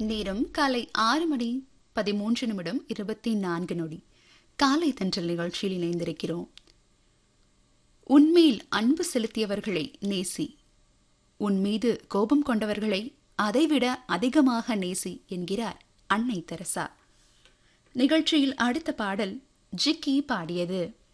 நேரம் காலை 6:13:24. காலை தென்றல் நிகழ்ச்சியில் இணைந்திருக்கிறோம். உன்மேல் அன்பு செலுத்தியவர்களை நேசி, உன் மீது கோபம் கொண்டவர்களை அதைவிட அதிகமாக நேசி என்கிறார் அன்னை தெரசா. நிகழ்ச்சியில் அடுத்த பாடல் ஜிக்கி பாடியது.